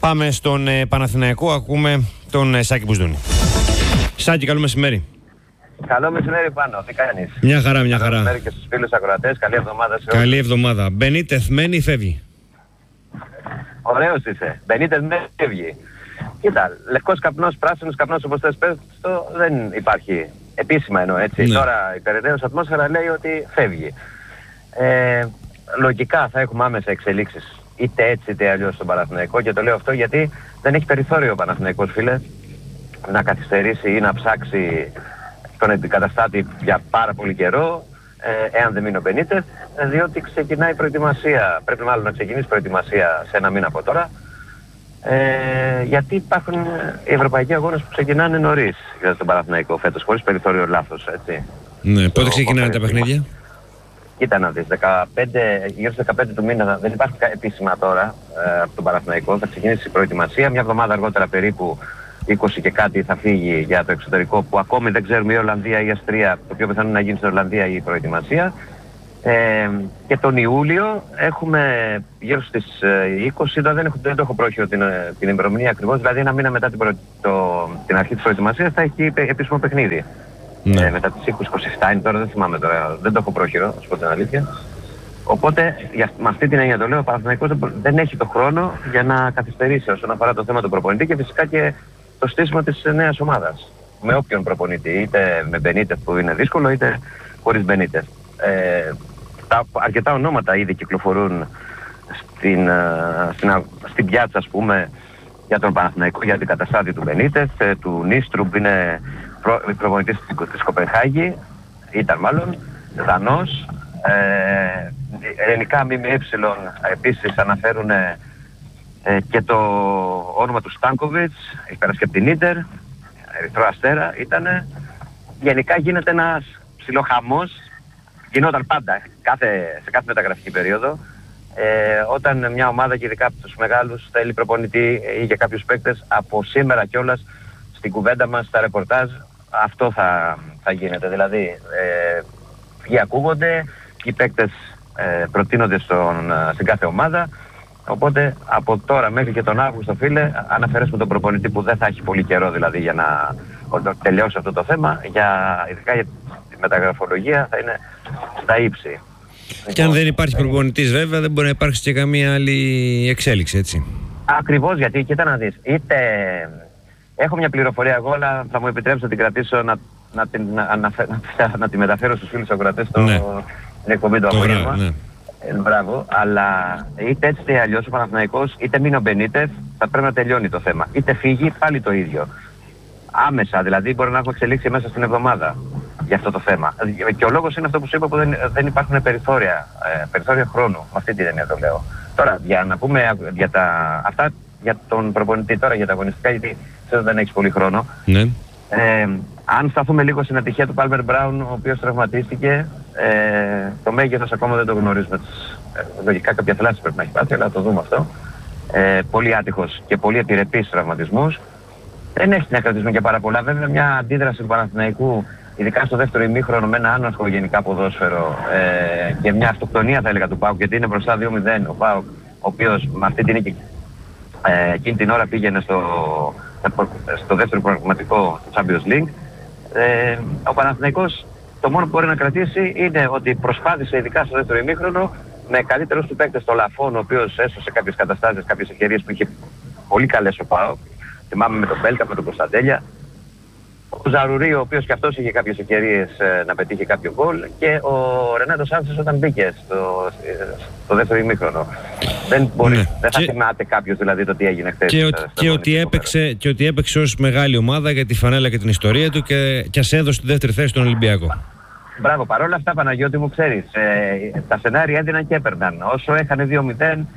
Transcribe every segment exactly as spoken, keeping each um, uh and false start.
Πάμε στον ε, Παναθηναϊκό, ακούμε τον ε, Σάκη Μπουσδούνη. Σάκη, καλό μεσημέρι. Καλό μεσημέρι πάνω, τι κάνεις? Μια χαρά, μια χαρά. Καλό μεσημέρι και στους φίλους ακροατές, καλή εβδομάδα σε όλους. Καλή εβδομάδα. Μπενίτεθ μένει ή φεύγει? Ωραίος είσαι. Μπενίτεθ μένει ή φεύγει. Κοίτα, λευκός καπνός, πράσινος καπνός, όπως θες πες, το δεν υπάρχει. Επίσημα εννοώ, έτσι. Ναι. Τώρα η περιραίος ατμόσφαιρα λέει ότι φεύγει. Ε, λογικά θα έχουμε άμεσα εξελίξεις. Είτε έτσι είτε αλλιώς στον Παναθηναϊκό, και το λέω αυτό γιατί δεν έχει περιθώριο ο Παναθηναϊκός, φίλε, να καθυστερήσει ή να ψάξει τον αντικαταστάτη για πάρα πολύ καιρό, ε, εάν δεν μείνει ο Μπενίτεθ, διότι ξεκινάει η προετοιμασία, πρέπει μάλλον να ξεκινήσει η προετοιμασία σε ένα μήνα από τώρα, ε, γιατί υπάρχουν οι ευρωπαϊκοί αγώνες που ξεκινάνε νωρίς για τον Παναθηναϊκό φέτος, χωρίς περιθώριο λάθος, έτσι. Ναι, πότε ξεκινάνε τα παιχνίδια? Κοίτα να δεις, δεκαπέντε, γύρω στις δεκαπέντε του μήνα, δεν υπάρχει επίσημα τώρα ε, από τον Παναθηναϊκό, θα ξεκινήσει η προετοιμασία, μια εβδομάδα αργότερα περίπου, είκοσι και κάτι θα φύγει για το εξωτερικό, που ακόμη δεν ξέρουμε η Ολλανδία ή η Αυστρία, το πιο πιθανό να γίνει στην Ολλανδία η προετοιμασία. Ε, και τον Ιούλιο έχουμε γύρω στις είκοσι, δεν, έχω, δεν το έχω πρόχειρο την, την ημερομηνία ακριβώς, δηλαδή ένα μήνα μετά την, προ, το, την αρχή της προετοιμασίας θα έχει επίσημο παιχνίδι. Ναι. Ε, μετά τις είκοσι είκοσι επτά είναι τώρα, δεν θυμάμαι τώρα, δεν το έχω πρόχειρο, να σου πω την αλήθεια. Οπότε, για, με αυτή την έννοια το λέω, ο Παναθηναϊκός δεν έχει το χρόνο για να καθυστερήσει όσον αφορά το θέμα του προπονητή και φυσικά και το στήσιμο της νέας ομάδας. Με όποιον προπονητή, είτε με Μπενίτεθ που είναι δύσκολο, είτε χωρίς Μπενίτεθ. Ε, τα, αρκετά ονόματα ήδη κυκλοφορούν στην, στην, στην πιάτσα, ας πούμε, για τον Παναθηναϊκό, για την καταστάτη του Μπενίτεθ, του Νίστρου που είναι προ, προπονητής της Κοπενχάγη, ήταν μάλλον, Δανός. Ε, ελληνικά ΜΜΕ επίσης αναφέρουν ε, και το όνομα του Στάνκοβιτς, έχει πέρασει και από την Ίντερ, Ερυθρό Αστέρα ήτανε. Γενικά γίνεται ένας ψιλοχαμός, γινόταν πάντα κάθε, σε κάθε μεταγραφική περίοδο, ε, όταν μια ομάδα, και ειδικά από τους μεγάλους, θέλει προπονητή ή για κάποιους παίκτες, από σήμερα κιόλας στην κουβέντα μας, στα ρεπορτάζ, αυτό θα, θα γίνεται. Δηλαδή ε, ποιοι ακούγονται, οι παίκτες ε, προτείνονται στον, στην κάθε ομάδα. Οπότε από τώρα μέχρι και τον Αύγουστο, φίλε, αν αφαιρέσουμε τον προπονητή που δεν θα έχει πολύ καιρό δηλαδή για να τελειώσει αυτό το θέμα, για, ειδικά για τη μεταγραφολογία θα είναι στα ύψη. Και αν δεν υπάρχει προπονητής, βέβαια, δεν μπορεί να υπάρξει και καμία άλλη εξέλιξη, έτσι. Ακριβώς, γιατί κοίτα να δεις, είτε έχω μια πληροφορία εγώ, αλλά θα μου επιτρέψει να την κρατήσω, να, να, την, να, να, να, να τη μεταφέρω στους φίλους ακροατές στο, ναι. Στην εκπομπή του απόγευμα. Ναι. Ε, μπράβο, αλλά είτε έτσι είτε αλλιώς ο Παναθηναϊκός, είτε μείνει ο Μπενίτεθ, θα πρέπει να τελειώνει το θέμα. Είτε φύγει, πάλι το ίδιο. Άμεσα, δηλαδή μπορεί να έχουμε εξελίξει μέσα στην εβδομάδα για αυτό το θέμα. Και ο λόγος είναι αυτό που σου είπα, που δεν, δεν υπάρχουν περιθώρια, ε, περιθώρια χρόνου. Με αυτή την έννοια το λέω. Τώρα, για να πούμε για τα, αυτά για τον προπονητή, τώρα για τα αγωνιστικά, γιατί ξέρω δεν έχεις πολύ χρόνο. Ναι. Ε, αν σταθούμε λίγο στην ατυχία του Πάλμερ Μπράουν, ο οποίος τραυματίστηκε, ε, το μέγεθος ακόμα δεν το γνωρίζουμε. Ε, λογικά κάποια θλάση πρέπει να έχει πάθει, αλλά θα το δούμε αυτό. Ε, πολύ άτυχος και πολύ επιρρεπής τραυματισμούς. Δεν έχει να κρατήσουμε και πάρα πολλά. Βέβαια, μια αντίδραση του Παναθηναϊκού, ειδικά στο δεύτερο ημίχρονο, με ένα άναρχο γενικά ποδόσφαιρο ε, και μια αυτοκτονία, θα έλεγα, του ΠΑΟΚ, γιατί είναι μπροστά δύο μηδέν ο ΠΑΟΚ, ο οποίος με αυτή την νίκη ε, εκείνη την ώρα πήγαινε στο, στο δεύτερο προγραμματικό του Champions League. Ε, ο Παναθηναϊκός το μόνο που μπορεί να κρατήσει είναι ότι προσπάθησε, ειδικά στο δεύτερο ημίχρονο, με καλύτερους του παίκτες, το Λαφόν, ο οποίος έσωσε κάποιες καταστάσεις, κάποιες ευκαιρίες που είχε πολύ καλές ο ΠΑΟΚ. Θυμάμαι με τον Μπέλκα, με τον Κωνσταντέλια. Ο Ζαρουρί, ο οποίος και αυτός είχε κάποιες ευκαιρίες ε, να πετύχει κάποιο γκολ. Και ο Ρενάτο Σάντσες όταν μπήκε στο, στο δεύτερο ημίχρονο. Δεν μπορεί, ναι. δεν θα και... θυμάται κάποιος δηλαδή το τι έγινε χθες. Και, ο, και, ότι έπαιξε, και ότι έπαιξε ως μεγάλη ομάδα για τη φανέλα και την ιστορία του και, και ας έδωσε τη δεύτερη θέση στον Ολυμπιακό. Μπράβο, παρόλα αυτά, Παναγιώτη μου, ξέρεις, ε, τα σενάρια έδιναν και έπαιρναν. Όσο έχανε δύο μηδέν,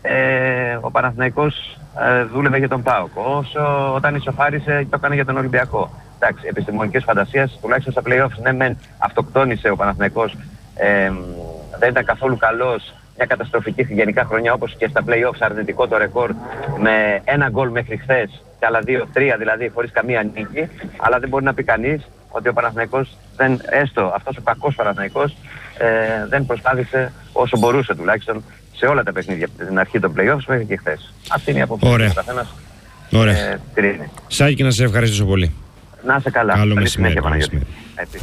ε, ο Παναθηναϊκός ε, δούλευε για τον ΠΑΟΚ. Όσο όταν ισοφάρισε, το έκανε για τον Ολυμπιακό. Εντάξει, επιστημονικές φαντασίες, τουλάχιστον στα play-offs, ναι μεν αυτοκτόνησε ο Παναθηναϊκός, ε, δεν ήταν καθόλου καλός, μια καταστροφική γενικά χρονιά, όπως και στα play-offs, αρνητικό το ρεκόρ, με ένα γκολ μέχρι χθες και άλλα δύο, τρία δηλαδή, χωρίς καμία νίκη. Αλλά δεν μπορεί να πει κανείς ότι ο Παναθηναϊκός, δεν, έστω αυτός ο κακός Παναθηναϊκός, ε, δεν προσπάθησε όσο μπορούσε τουλάχιστον σε όλα τα παιχνίδια από την αρχή των play-offs μέχρι και χθες. Αυτή είναι η απόψη. Ωραία. Ο καθένας Ωραία. Ε, Σάκη, να σε ευχαριστήσω πολύ. Να είσαι καλά. Καλό Καλή μεσημέρι. συνέχεια, Καλό Παναγιώτη. μεσημέρι.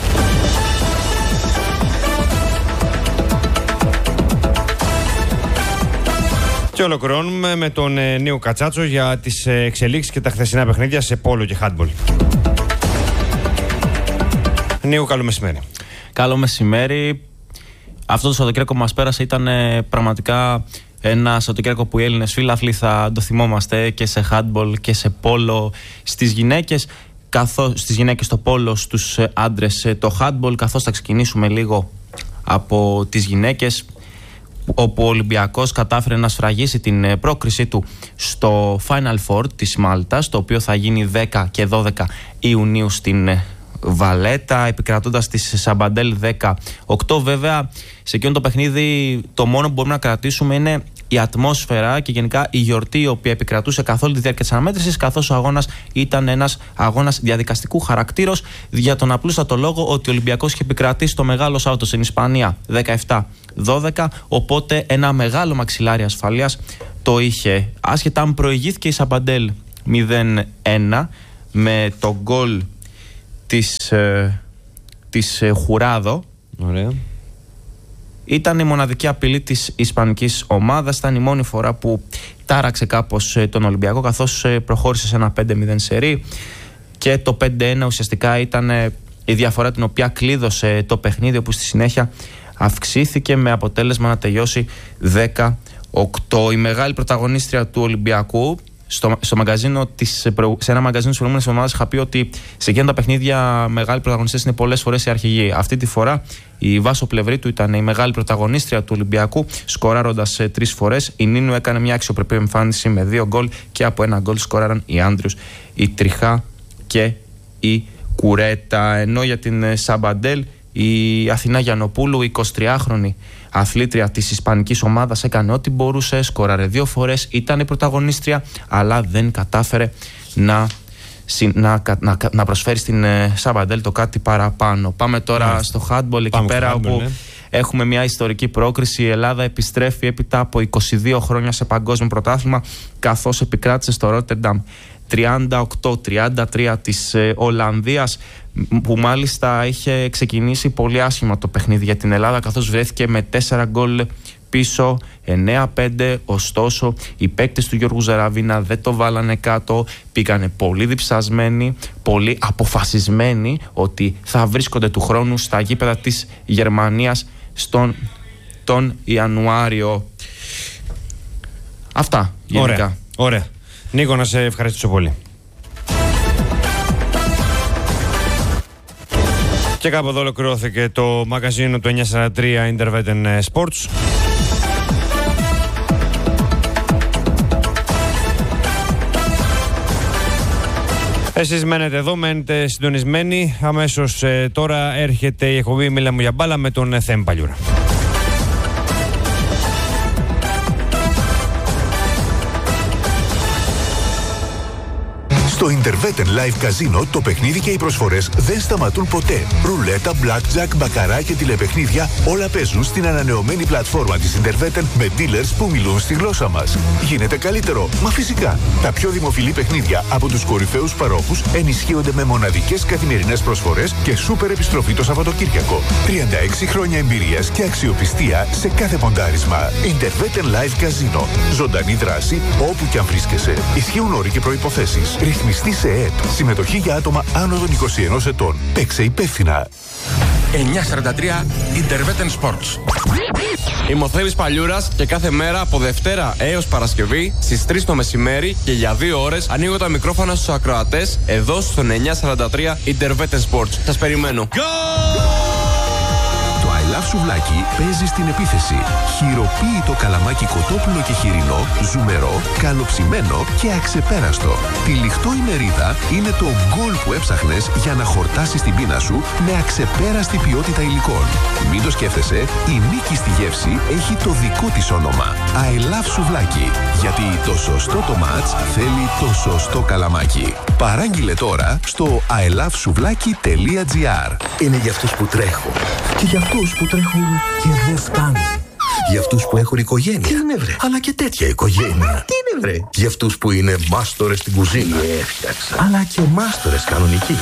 Και ολοκληρώνουμε με τον ε, Νίκο Κατσάτσο για τις ε, εξελίξεις και τα χθεσινά παιχνίδια σε πόλο και handball. Νίκο, καλό μεσημέρι. Καλό μεσημέρι. Αυτό το Σαββατοκύριακο που μας πέρασε ήταν ε, πραγματικά ένα Σαββατοκύριακο που οι Έλληνες φίλαθλοι θα το θυμόμαστε και σε handball και σε πόλο στις γυναίκες. Καθώς στις γυναίκες το πόλο, στους άντρες το handball. Καθώς θα ξεκινήσουμε λίγο από τις γυναίκες, όπου ο Ολυμπιακός κατάφερε να σφραγίσει την πρόκρισή του στο Final Four της Μάλτας, το οποίο θα γίνει δέκα και δώδεκα Ιουνίου στην Βαλέτα, επικρατώντας τη Σαμπαντέλ δέκα οκτώ. Βέβαια, σε εκείνο το παιχνίδι το μόνο που μπορούμε να κρατήσουμε είναι η ατμόσφαιρα και γενικά η γιορτή, η οποία επικρατούσε καθ' όλη τη διάρκεια της αναμέτρησης, καθώς ο αγώνας ήταν ένας αγώνας διαδικαστικού χαρακτήρος, για τον απλούστατο λόγο ότι ο Ολυμπιακός είχε επικρατήσει το μεγάλο Σάββατο στην Ισπανία δεκαεπτά δώδεκα, οπότε ένα μεγάλο μαξιλάρι ασφαλείας το είχε. Άσχετα αν προηγήθηκε η Σαμπαντέλ μηδέν ένα με το γκολ της, ε, της ε, Χουράδο. Ωραία. Ήταν η μοναδική απειλή της ισπανικής ομάδας. Ήταν η μόνη φορά που τάραξε κάπως ε, τον Ολυμπιακό, καθώς ε, προχώρησε σε ένα πέντε μηδέν σερί, και το πέντε ένα ουσιαστικά ήταν ε, η διαφορά την οποία κλείδωσε το παιχνίδι, όπου στη συνέχεια αυξήθηκε με αποτέλεσμα να τελειώσει δέκα οκτώ. Η μεγάλη πρωταγωνίστρια του Ολυμπιακού, στο, στο μαγκαζίνο της, σε ένα μαγκαζίνο της προηγούμενης εβδομάδας είχα πει ότι σε εκείνα τα παιχνίδια μεγάλοι πρωταγωνιστές είναι πολλές φορές οι αρχηγοί. Αυτή τη φορά η Βάσο Πλευρίτου ήταν η μεγάλη πρωταγωνίστρια του Ολυμπιακού, σκοράροντας τρεις φορές. Η Νίνου έκανε μια αξιοπρεπή εμφάνιση με δύο γκολ, και από ένα γκολ σκοράραν οι Άντριους, η Τριχά και η Κουρέτα. Ενώ για την Σαμπαντέλ, η Αθηνά Γιαννοπούλου, η εικοσιτριάχρονη αθλήτρια της ισπανικής ομάδας, έκανε ό,τι μπορούσε, σκόραρε δύο φορές, ήταν η πρωταγωνίστρια, αλλά δεν κατάφερε να, να, να, να προσφέρει στην Σαμπαντέλ το κάτι παραπάνω. Πάμε τώρα yeah. στο handball, εκεί πέρα handball, όπου ναι. έχουμε μια ιστορική πρόκριση. Η Ελλάδα επιστρέφει έπειτα από είκοσι δύο χρόνια σε παγκόσμιο πρωτάθλημα, καθώς επικράτησε στο Ρότερνταμ τριάντα οκτώ τριάντα τρία της ε, Ολλανδίας, που μάλιστα είχε ξεκινήσει πολύ άσχημα το παιχνίδι για την Ελλάδα, καθώς βρέθηκε με τέσσερα γκολ πίσω, εννέα πέντε. Ωστόσο οι παίκτες του Γιώργου Ζεραβίνα δεν το βάλανε κάτω, πήγανε πολύ διψασμένοι, πολύ αποφασισμένοι ότι θα βρίσκονται του χρόνου στα γήπεδα της Γερμανίας στον τον Ιανουάριο. Αυτά γενικά. Ωραία, ωραία. Νίκο, να σε ευχαριστήσω πολύ. Και κάπου εδώ ολοκληρώθηκε το μαγαζίνο του εννιακόσια σαράντα τρία Intervetten Sports. Εσείς μένετε εδώ, μένετε συντονισμένοι. Αμέσως ε, τώρα έρχεται η εκπομπή Μίλα μου για μπάλα με τον Θέμη Παλιούρα. Στο Intervetten Live Casino το παιχνίδι και οι προσφορές δεν σταματούν ποτέ. Ρουλέτα, blackjack, μπακαρά και τηλεπαιχνίδια, όλα παίζουν στην ανανεωμένη πλατφόρμα της Intervetten με dealers που μιλούν στη γλώσσα μας. Γίνεται καλύτερο, μα φυσικά. Τα πιο δημοφιλή παιχνίδια από τους κορυφαίους παρόχους ενισχύονται με μοναδικές καθημερινές προσφορές και σούπερ επιστροφή το Σαββατοκύριακο. τριάντα έξι χρόνια εμπειρίας και αξιοπιστία σε κάθε ποντάρισμα. Intervetten Live Casino. Ζωντανή δράση όπου και αν βρίσκεσαι. Ισχύουν όροι και προϋποθέσεις. Ρυθμιστή σε ΕΕΠ. Συμμετοχή για άτομα άνω των είκοσι ενός ετών. Παίξε υπεύθυνα. εννιακόσια σαράντα τρία Intervetten Sports. Είμαι ο Θέμης Παλιούρας και κάθε μέρα από Δευτέρα έως Παρασκευή στις τρεις το μεσημέρι και για δύο ώρες ανοίγω τα μικρόφωνα στους ακροατές εδώ στον εννιακόσια σαράντα τρία Intervetten Sports. Σας περιμένω. I Love Σουβλάκι παίζει στην επίθεση. Χειροποίητο καλαμάκι κοτόπουλο και χοιρινό, ζουμερό, καλοψημένο και αξεπέραστο. Τυλιχτό η μερίδα είναι το γκολ που έψαχνες για να χορτάσεις την πείνα σου με αξεπέραστη ποιότητα υλικών. Μην το σκέφτεσαι, η νίκη στη γεύση έχει το δικό της όνομα. I Love Σουβλάκι. Γιατί το σωστό το μάτς θέλει το σωστό καλαμάκι. Παράγγειλε τώρα στο άι λαβ σουβλάκι τελεία τζι άρ. Είναι για αυτούς που τρέχουν και για αυτούς που τρέχουν και δεν φτάνουν. Για αυτούς που έχουν οικογένεια. Τι είναι βρε? Αλλά και τέτοια οικογένεια. Τι είναι βρε? Για αυτούς που είναι μάστορες στην κουζίνα. Έφτιαξα. Αλλά και μάστορες κανονικοί.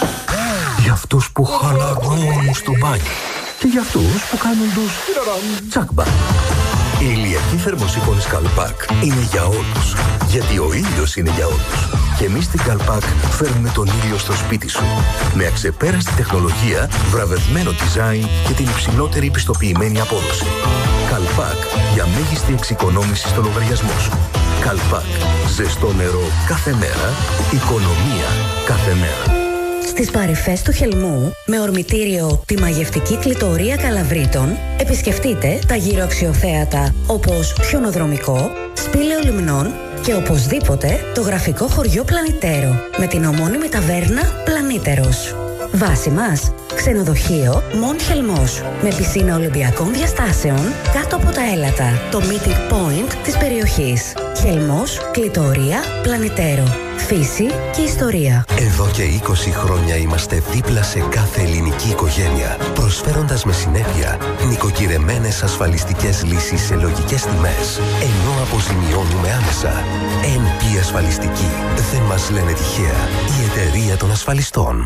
Για αυτούς που χαλαρώνουν στο μπάνιο. Και για αυτούς που κάνουν τους τσακμπα. Η ηλιακή θερμοσύφωνη Καλπάκ είναι για όλους. Γιατί ο ήλιος είναι για όλους. Και εμείς στην Καλπάκ φέρνουμε τον ήλιο στο σπίτι σου. Με αξεπέραστη τεχνολογία, βραβευμένο design και την υψηλότερη πιστοποιημένη απόδοση. Καλπάκ για μέγιστη εξοικονόμηση στο λογαριασμό σου. Καλπάκ. Ζεστό νερό κάθε μέρα. Οικονομία κάθε μέρα. Στις παρυφές του Χελμού, με ορμητήριο τη μαγευτική κλητορία Καλαβρίτων, επισκεφτείτε τα γύρω αξιοθέατα όπως Χιονοδρομικό, Σπήλαιο Λιμνών και οπωσδήποτε το γραφικό χωριό Πλανητέρο με την ομώνυμη ταβέρνα Πλανήτερος. Βάση μας, ξενοδοχείο Μον Χελμός με πισίνα Ολυμπιακών διαστάσεων κάτω από τα έλατα, το meeting point της περιοχής. Χελμός, κλητορία, Πλανητέρο. Φύση και ιστορία. Εδώ και είκοσι χρόνια είμαστε δίπλα σε κάθε ελληνική οικογένεια, προσφέροντας με συνέπεια νοικοκυρεμένες ασφαλιστικές λύσεις σε λογικές τιμές, ενώ αποζημιώνουμε άμεσα. εν πι Ασφαλιστική. Δεν μας λένε τυχαία. Η εταιρεία των ασφαλιστών.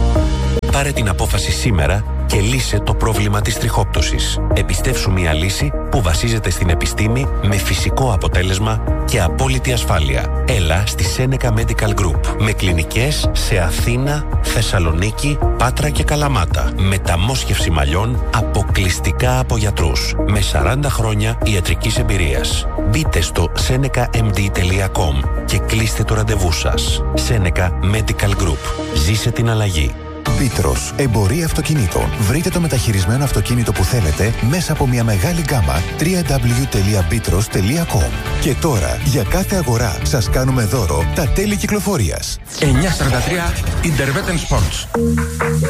Πάρε την απόφαση σήμερα και λύσε το πρόβλημα της τριχόπτωσης. Επιστεύσου μια λύση που βασίζεται στην επιστήμη με φυσικό αποτέλεσμα και απόλυτη ασφάλεια. Έλα στη Seneca Medical Group με κλινικές σε Αθήνα, Θεσσαλονίκη, Πάτρα και Καλαμάτα. Μεταμόσχευση μαλλιών αποκλειστικά από γιατρούς με σαράντα χρόνια ιατρικής εμπειρίας. Μπείτε στο seneca m d τελεία com και κλείστε το ραντεβού σας. Seneca Medical Group. Ζήσε την αλλαγή. Πίτρος, εμπορία αυτοκινήτων. Βρείτε το μεταχειρισμένο αυτοκίνητο που θέλετε μέσα από μια μεγάλη γκάμα double-u double-u double-u τελεία pitros τελεία com. Και τώρα, για κάθε αγορά, σας κάνουμε δώρο τα τέλη κυκλοφορίας. εννιακόσια σαράντα τρία Interveten Sports.